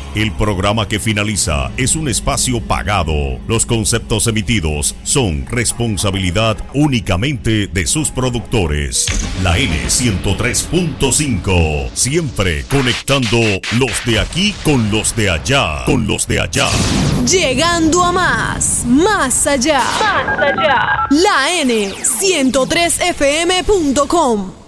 El programa que finaliza es un espacio pagado. Los conceptos emitidos son responsabilidad únicamente de sus productores. La N103.5, siempre conectando los de aquí con los de allá, con los de allá. Llegando a más allá. La N103fm.com.